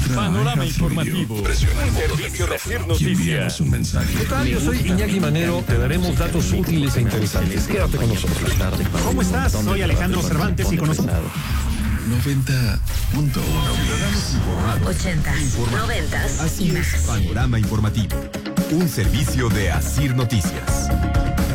Panorama informativo. Un servicio de Asir Noticias. Un mensaje. ¿Qué tal? Yo soy Iñaki Manero. Te daremos datos útiles e interesantes. Quédate con nosotros. ¿Cómo estás? Soy Alejandro Cervantes y conozco 90.1. 80, 90 Así y es más. Panorama Informativo, un servicio de Asir Noticias.